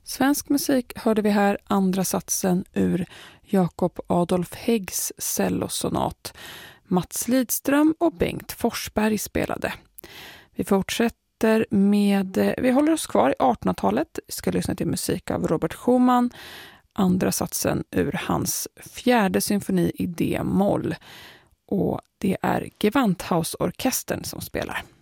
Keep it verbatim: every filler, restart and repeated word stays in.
Svensk musik hörde vi här, andra satsen ur Jakob Adolf Häggs cellosonat. Mats Lidström och Bengt Forsberg spelade. Vi fortsätter med, vi håller oss kvar i artonhundratalet. Vi ska lyssna till musik av Robert Schumann. Andra satsen ur hans fjärde symfoni i D-moll. Och det är Gewandhausorkestern som spelar.